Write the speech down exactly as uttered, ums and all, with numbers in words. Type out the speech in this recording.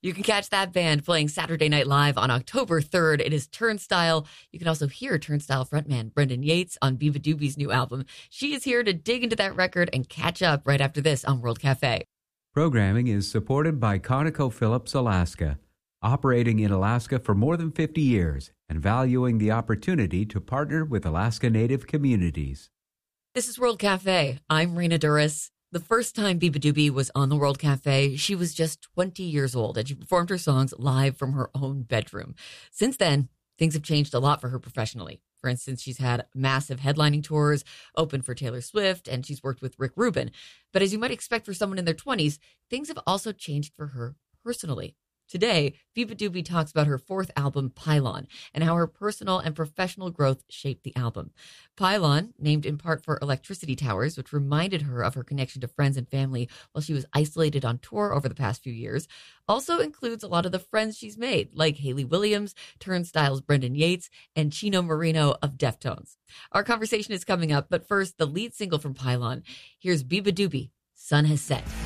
You can catch that band playing Saturday Night Live on October third. It is Turnstile. You can also hear Turnstile frontman Brendan Yates on Biba Doobie's new album. She is here to dig into that record and catch up right after this on World Cafe. Programming is supported by ConocoPhillips Alaska, operating in Alaska for more than fifty years and valuing the opportunity to partner with Alaska Native communities. This is World Cafe. I'm Rena Duras. The first time Biba Doobie was on the World Cafe, she was just twenty years old, and she performed her songs live from her own bedroom. Since then, things have changed a lot for her professionally. For instance, she's had massive headlining tours, open for Taylor Swift, and she's worked with Rick Rubin. But as you might expect for someone in their twenties, things have also changed for her personally. Today, Biba Doobie talks about her fourth album, Pylon, and how her personal and professional growth shaped the album. Pylon, named in part for electricity towers, which reminded her of her connection to friends and family while she was isolated on tour over the past few years, also includes a lot of the friends she's made, like Hayley Williams, Turnstile's Brendan Yates, and Chino Marino of Deftones. Our conversation is coming up, but first, the lead single from Pylon. Here's Biba Doobie, Sun Has Set.